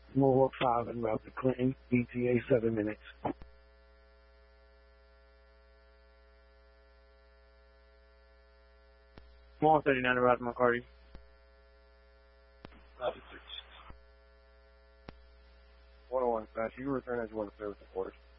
Mohawk 5 en route to Clinton, ETA 7 minutes. 139 en route to McCarty. Latitude 101, Fast. You return as you want to service the quarters.